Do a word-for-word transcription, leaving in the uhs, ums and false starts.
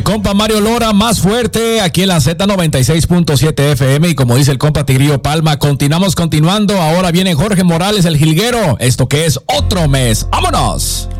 compa Mario Lora, más fuerte aquí en la Z noventa y seis punto siete F M, y como dice el compa Tigrillo Palma, continuamos continuando. Ahora viene Jorge Morales, el jilguero. Esto que es otro mes. ¡Vámonos!